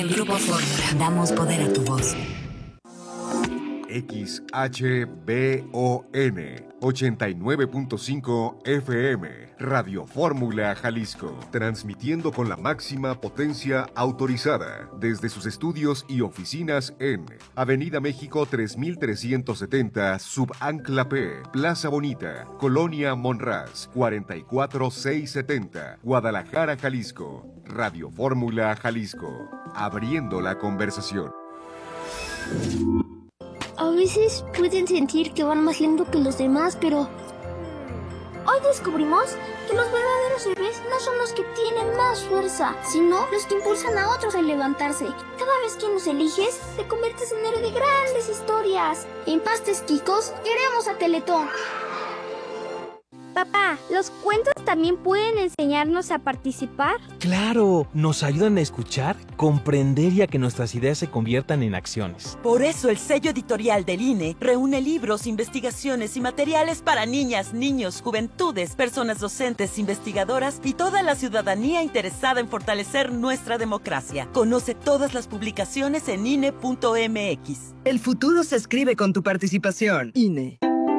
Grupo Fórmula. Damos poder a tu voz. XHBON 89.5 FM, Radio Fórmula Jalisco, transmitiendo con la máxima potencia autorizada desde sus estudios y oficinas en Avenida México 3370, Subancla P, Plaza Bonita, Colonia Monraz, 44670, Guadalajara, Jalisco. Radio Fórmula Jalisco, abriendo la conversación. A veces pueden sentir que van más lento que los demás, pero hoy descubrimos que los verdaderos héroes no son los que tienen más fuerza, sino los que impulsan a otros a levantarse. Cada vez que nos eliges, te conviertes en héroe de grandes historias. En Pastes Quicos, queremos a Teletón. Papá, ¿los cuentos también pueden enseñarnos a participar? ¡Claro! Nos ayudan a escuchar, comprender y a que nuestras ideas se conviertan en acciones. Por eso el sello editorial del INE reúne libros, investigaciones y materiales para niñas, niños, juventudes, personas docentes, investigadoras y toda la ciudadanía interesada en fortalecer nuestra democracia. Conoce todas las publicaciones en INE.mx. El futuro se escribe con tu participación. INE.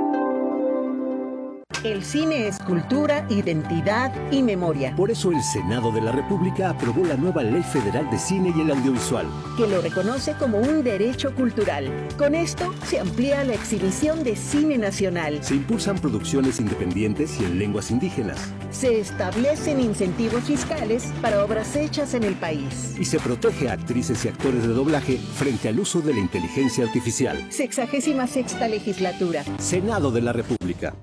El cine es cultura, identidad y memoria. Por eso el Senado de la República aprobó la nueva Ley Federal de Cine y el Audiovisual, que lo reconoce como un derecho cultural. Con esto se amplía la exhibición de cine nacional. Se impulsan producciones independientes y en lenguas indígenas. Se establecen incentivos fiscales para obras hechas en el país. Y se protege a actrices y actores de doblaje frente al uso de la inteligencia artificial. 66ª legislatura. Senado de la República.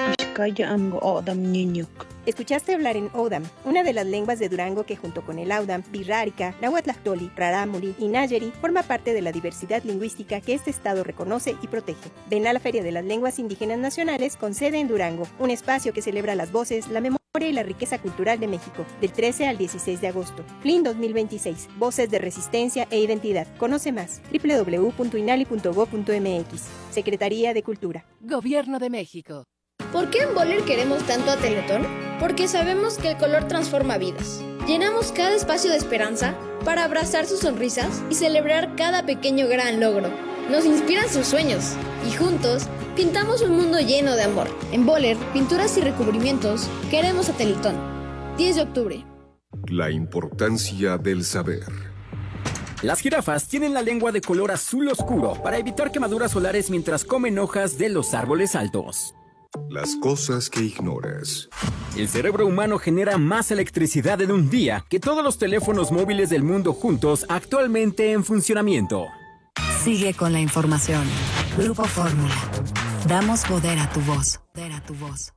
Escuchaste hablar en Odam, una de las lenguas de Durango que junto con el Audam, Birrárica, Nahuatlactoli, Rarámuri y Nayeri forma parte de la diversidad lingüística que este estado reconoce y protege. Ven a la Feria de las Lenguas Indígenas Nacionales con sede en Durango, un espacio que celebra las voces, la memoria y la riqueza cultural de México, del 13 al 16 de agosto. FLIN 2026, Voces de Resistencia e Identidad. Conoce más, www.inali.gov.mx. Secretaría de Cultura. Gobierno de México. ¿Por qué en Boller queremos tanto a Teletón? Porque sabemos que el color transforma vidas. Llenamos cada espacio de esperanza para abrazar sus sonrisas y celebrar cada pequeño gran logro. Nos inspiran sus sueños y juntos pintamos un mundo lleno de amor. En Boller, pinturas y recubrimientos, queremos a Teletón. 10 de octubre. La importancia del saber. Las jirafas tienen la lengua de color azul oscuro para evitar quemaduras solares mientras comen hojas de los árboles altos. Las cosas que ignoras. El cerebro humano genera más electricidad en un día que todos los teléfonos móviles del mundo juntos actualmente en funcionamiento. Sigue con la información. Grupo Fórmula. Damos poder a tu voz. Poder a tu voz.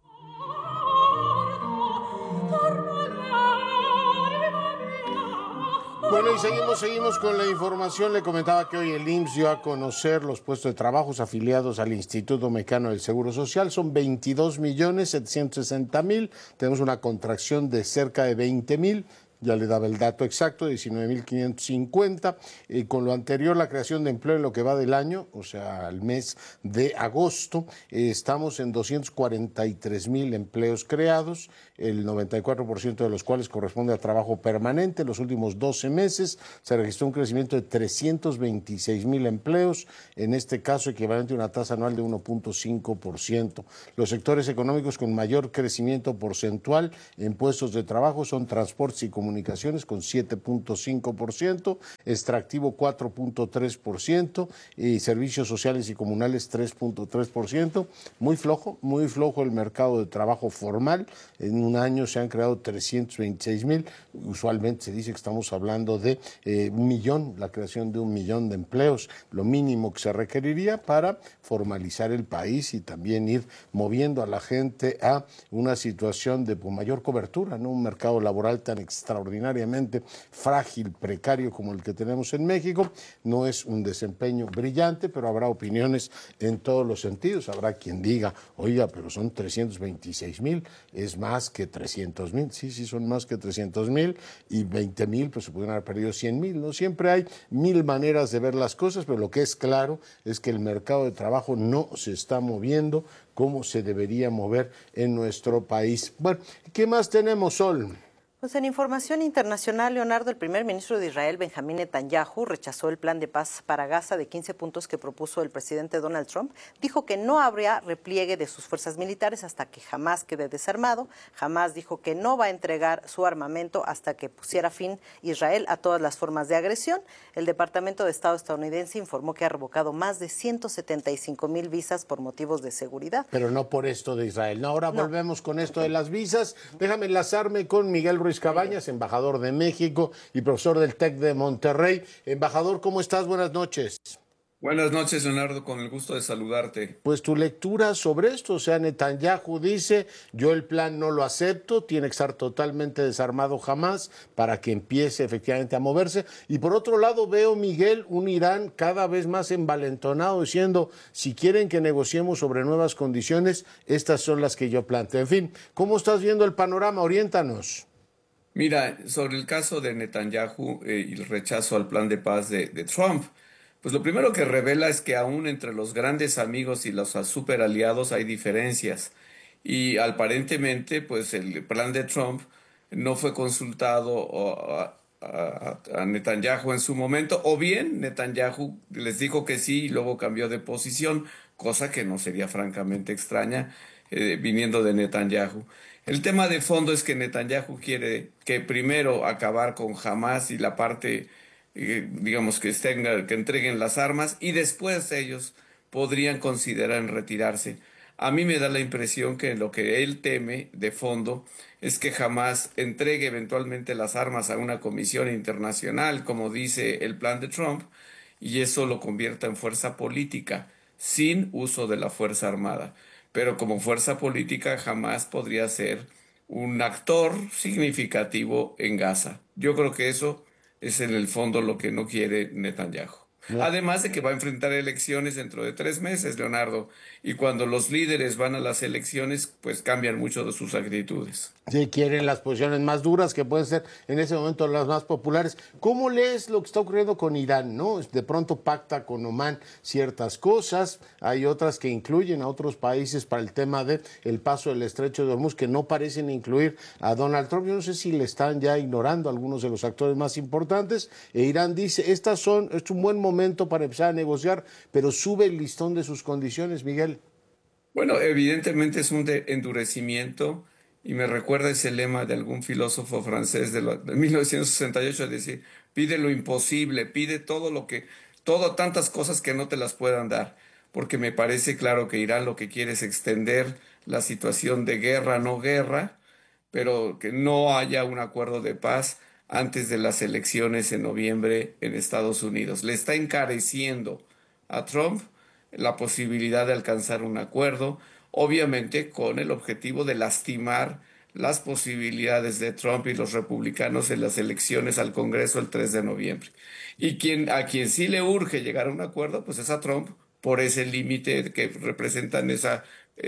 Bueno, y seguimos con la información. Le comentaba que hoy el IMSS dio a conocer los puestos de trabajo afiliados al Instituto Mexicano del Seguro Social. Son 22.760.000. Tenemos una contracción de cerca de 20.000. Ya le daba el dato exacto, 19.550. Con lo anterior, la creación de empleo en lo que va del año, o sea, al mes de agosto, estamos en 243.000 empleos creados, el 94% de los cuales corresponde a trabajo permanente. En los últimos 12 meses se registró un crecimiento de 326.000 empleos, en este caso equivalente a una tasa anual de 1.5%. Los sectores económicos con mayor crecimiento porcentual en puestos de trabajo son transportes y comunicaciones con 7.5%, extractivo 4.3% y servicios sociales y comunales 3.3%. Muy flojo el mercado de trabajo formal. En un año se han creado 326.000. Usualmente se dice que estamos hablando de 1 millón, la creación de 1 millón de empleos, lo mínimo que se requeriría para formalizar el país y también ir moviendo a la gente a una situación de mayor cobertura, ¿no? Un mercado laboral tan extraordinariamente frágil, precario como el que tenemos en México. No es un desempeño brillante, pero habrá opiniones en todos los sentidos. Habrá quien diga, oiga, pero son 326.000, es más que 300.000. Sí, son más que 300.000 y 20.000, pues se pudieran haber perdido 100.000, ¿no? Siempre hay 1000 maneras de ver las cosas, pero lo que es claro es que el mercado de trabajo no se está moviendo como se debería mover en nuestro país. Bueno, ¿qué más tenemos, Sol? Pues en información internacional, Leonardo, el primer ministro de Israel, Benjamín Netanyahu, rechazó el plan de paz para Gaza de 15 puntos que propuso el presidente Donald Trump. Dijo que no habría repliegue de sus fuerzas militares hasta que Hamás quede desarmado. Hamás dijo que no va a entregar su armamento hasta que pusiera fin Israel a todas las formas de agresión. El Departamento de Estado estadounidense informó que ha revocado más de 175,000 visas por motivos de seguridad. Pero no por esto de Israel. No, ahora volvemos con esto de las visas. Déjame enlazarme con Miguel Ruiz Cabañas, embajador de México y profesor del TEC de Monterrey. Embajador, ¿cómo estás? Buenas noches. Buenas noches, Leonardo, con el gusto de saludarte. Pues tu lectura sobre esto, o sea, Netanyahu dice, yo el plan no lo acepto, tiene que estar totalmente desarmado jamás para que empiece efectivamente a moverse. Y por otro lado veo, Miguel, un Irán cada vez más envalentonado diciendo, si quieren que negociemos sobre nuevas condiciones, estas son las que yo planteo. En fin, ¿cómo estás viendo el panorama? Oriéntanos. Mira, sobre el caso de Netanyahu y el rechazo al plan de paz de Trump, pues lo primero que revela es que aún entre los grandes amigos y los super aliados hay diferencias. Y aparentemente, pues el plan de Trump no fue consultado a Netanyahu en su momento, o bien Netanyahu les dijo que sí y luego cambió de posición, cosa que no sería francamente extraña viniendo de Netanyahu. El tema de fondo es que Netanyahu quiere que primero acabar con Hamás y la parte digamos que entreguen las armas y después ellos podrían considerar en retirarse. A mí me da la impresión que lo que él teme de fondo es que Hamás entregue eventualmente las armas a una comisión internacional, como dice el plan de Trump, y eso lo convierta en fuerza política, sin uso de la fuerza armada. Pero como fuerza política Hamás podría ser un actor significativo en Gaza. Yo creo que eso es en el fondo lo que no quiere Netanyahu. Además de que va a enfrentar elecciones dentro de 3 meses, Leonardo, y cuando los líderes van a las elecciones, pues cambian mucho de sus actitudes. Sí, quieren las posiciones más duras, que pueden ser en ese momento las más populares. ¿Cómo lees lo que está ocurriendo con Irán, no? De pronto pacta con Omán ciertas cosas, hay otras que incluyen a otros países para el tema de el paso del estrecho de Hormuz, que no parecen incluir a Donald Trump. Yo no sé si le están ya ignorando a algunos de los actores más importantes. E Irán dice, es un buen momento para empezar a negociar, pero sube el listón de sus condiciones, Miguel. Bueno, evidentemente es un endurecimiento y me recuerda ese lema de algún filósofo francés de 1968, es decir, pide lo imposible, pide tantas cosas que no te las puedan dar, porque me parece claro que Irán lo que quiere es extender la situación de guerra, no guerra, pero que no haya un acuerdo de paz antes de las elecciones en noviembre en Estados Unidos. Le está encareciendo a Trump la posibilidad de alcanzar un acuerdo, obviamente con el objetivo de lastimar las posibilidades de Trump y los republicanos en las elecciones al Congreso el 3 de noviembre. Y a quien sí le urge llegar a un acuerdo, pues es a Trump por ese límite que representan esa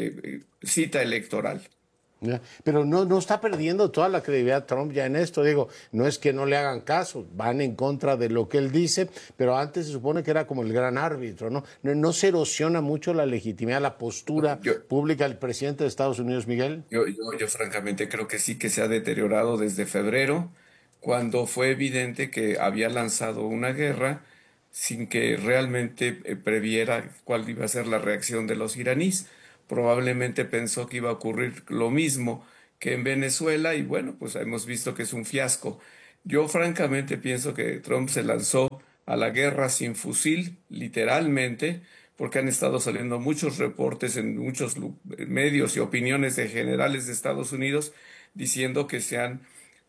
cita electoral. Pero no está perdiendo toda la credibilidad Trump ya en esto. Digo, no es que no le hagan caso, van en contra de lo que él dice, pero antes se supone que era como el gran árbitro, ¿no? ¿No se erosiona mucho la legitimidad, la postura pública del presidente de Estados Unidos, Miguel? Yo francamente creo que sí, que se ha deteriorado desde febrero, cuando fue evidente que había lanzado una guerra sin que realmente previera cuál iba a ser la reacción de los iraníes. Probablemente pensó que iba a ocurrir lo mismo que en Venezuela y bueno, pues hemos visto que es un fiasco. Yo francamente pienso que Trump se lanzó a la guerra sin fusil, literalmente, porque han estado saliendo muchos reportes en muchos medios y opiniones de generales de Estados Unidos diciendo que se han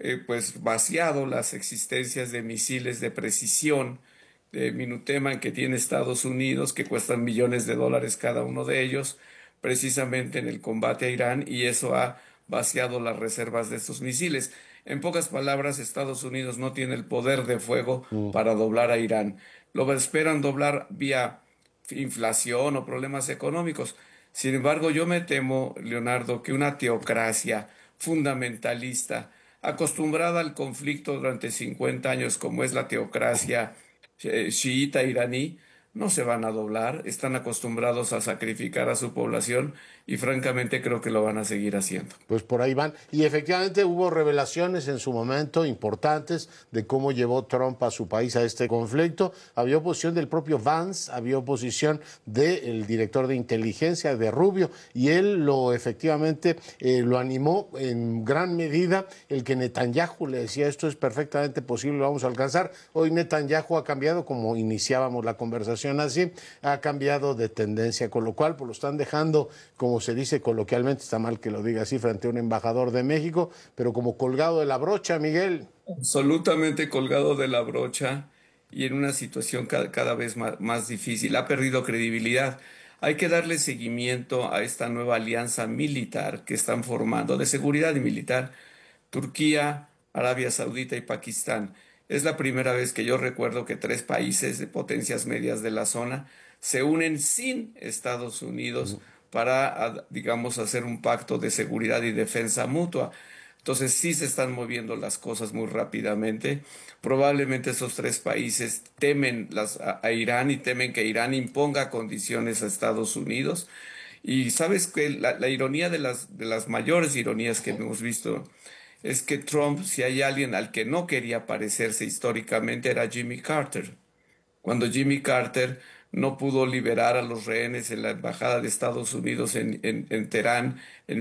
vaciado las existencias de misiles de precisión de Minuteman que tiene Estados Unidos, que cuestan millones de dólares cada uno de ellos, precisamente en el combate a Irán, y eso ha vaciado las reservas de estos misiles. En pocas palabras, Estados Unidos no tiene el poder de fuego para doblar a Irán. Lo esperan doblar vía inflación o problemas económicos. Sin embargo, yo me temo, Leonardo, que una teocracia fundamentalista, acostumbrada al conflicto durante 50 años, como es la teocracia chiita iraní, no se van a doblar, están acostumbrados a sacrificar a su población y francamente creo que lo van a seguir haciendo. Pues por ahí van. Y efectivamente hubo revelaciones en su momento importantes de cómo llevó Trump a su país a este conflicto. Había oposición del propio Vance, había oposición del director de inteligencia, de Rubio, y él efectivamente lo animó en gran medida. El que Netanyahu le decía esto es perfectamente posible, lo vamos a alcanzar. Hoy Netanyahu ha cambiado, como iniciábamos la conversación así, ha cambiado de tendencia, con lo cual pues lo están dejando, como se dice coloquialmente, está mal que lo diga así frente a un embajador de México, pero como colgado de la brocha, Miguel. Absolutamente colgado de la brocha y en una situación cada vez más difícil. Ha perdido credibilidad. Hay que darle seguimiento a esta nueva alianza militar que están formando, de seguridad y militar, Turquía, Arabia Saudita y Pakistán. Es la primera vez que yo recuerdo que 3 países de potencias medias de la zona se unen sin Estados Unidos para, digamos, hacer un pacto de seguridad y defensa mutua. Entonces sí se están moviendo las cosas muy rápidamente. Probablemente esos 3 países temen a Irán y temen que Irán imponga condiciones a Estados Unidos. Y sabes que la ironía de las mayores ironías que hemos visto es que Trump, si hay alguien al que no quería parecerse históricamente, era Jimmy Carter. Cuando Jimmy Carter no pudo liberar a los rehenes en la Embajada de Estados Unidos en Teherán en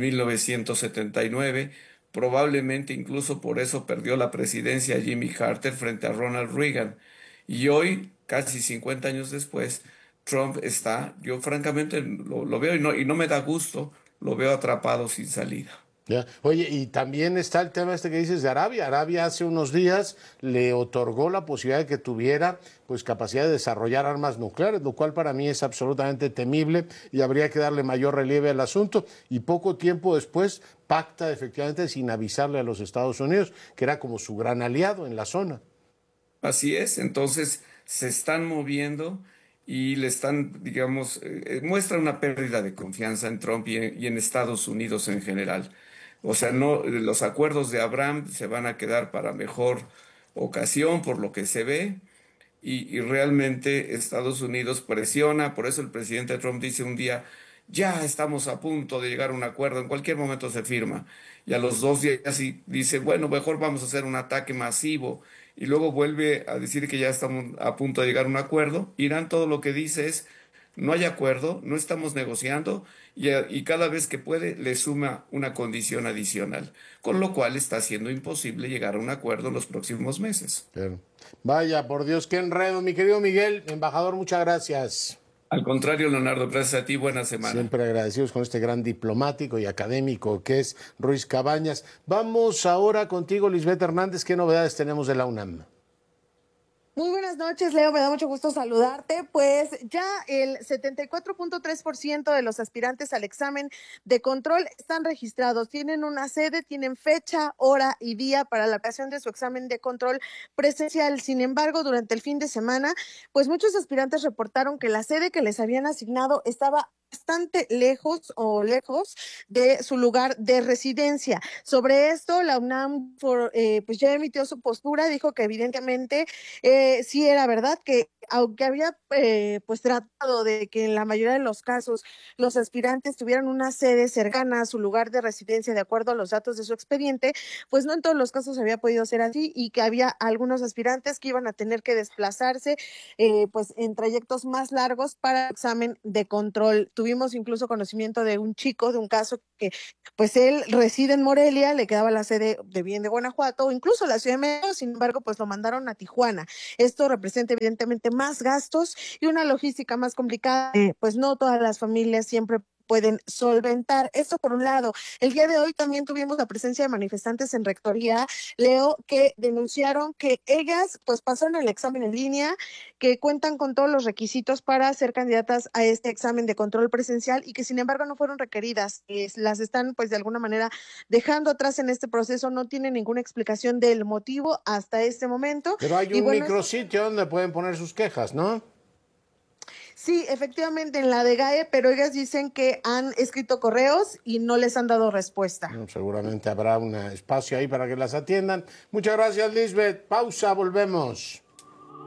1979, probablemente incluso por eso perdió la presidencia Jimmy Carter frente a Ronald Reagan. Y hoy, casi 50 años después, Trump está, yo francamente lo veo y no me da gusto, lo veo atrapado sin salida. Ya. Oye, y también está el tema que dices de Arabia. Arabia hace unos días le otorgó la posibilidad de que tuviera pues capacidad de desarrollar armas nucleares, lo cual para mí es absolutamente temible y habría que darle mayor relieve al asunto. Y poco tiempo después pacta efectivamente sin avisarle a los Estados Unidos, que era como su gran aliado en la zona. Así es, entonces se están moviendo y le están, digamos, muestra una pérdida de confianza en Trump y en Estados Unidos en general. O sea, no, los acuerdos de Abraham se van a quedar para mejor ocasión por lo que se ve y realmente Estados Unidos presiona, por eso el presidente Trump dice un día, ya estamos a punto de llegar a un acuerdo, en cualquier momento se firma. Y a los 2 días dice, bueno, mejor vamos a hacer un ataque masivo. Y luego vuelve a decir que ya estamos a punto de llegar a un acuerdo. Irán todo lo que dice es, no hay acuerdo, no estamos negociando, y cada vez que puede le suma una condición adicional, con lo cual está siendo imposible llegar a un acuerdo en los próximos meses. Pero, vaya, por Dios, qué enredo, mi querido Miguel. Embajador, muchas gracias. Al contrario, Leonardo, gracias a ti, buena semana. Siempre agradecidos con este gran diplomático y académico que es Ruiz Cabañas. Vamos ahora contigo, Lisbeth Hernández. ¿Qué novedades tenemos de la UNAM? Muy buenas noches, Leo, me da mucho gusto saludarte. Pues ya el 74.3% de los aspirantes al examen de control están registrados, tienen una sede, tienen fecha, hora y día para la aplicación de su examen de control presencial. Sin embargo, durante el fin de semana, pues muchos aspirantes reportaron que la sede que les habían asignado estaba bastante lejos de su lugar de residencia. Sobre esto, la UNAM pues ya emitió su postura, dijo que evidentemente sí era verdad que aunque había pues tratado de que en la mayoría de los casos los aspirantes tuvieran una sede cercana a su lugar de residencia de acuerdo a los datos de su expediente, pues no en todos los casos había podido ser así y que había algunos aspirantes que iban a tener que desplazarse pues en trayectos más largos para el examen de control. Tuvimos incluso conocimiento de un chico, de un caso que pues él reside en Morelia, le quedaba la sede de Guanajuato o incluso la Ciudad de México, sin embargo pues lo mandaron a Tijuana. Esto representa evidentemente más gastos y una logística más complicada, pues no todas las familias siempre pueden solventar. Esto por un lado. El día de hoy también tuvimos la presencia de manifestantes en Rectoría, Leo, que denunciaron que ellas pues pasaron el examen en línea, que cuentan con todos los requisitos para ser candidatas a este examen de control presencial y que sin embargo no fueron requeridas. Las están pues de alguna manera dejando atrás en este proceso, no tienen ninguna explicación del motivo hasta este momento. Pero hay un micrositio donde pueden poner sus quejas, ¿no? Sí, efectivamente en la de GAE, pero ellas dicen que han escrito correos y no les han dado respuesta. Seguramente habrá un espacio ahí para que las atiendan. Muchas gracias, Lisbeth. Pausa, volvemos.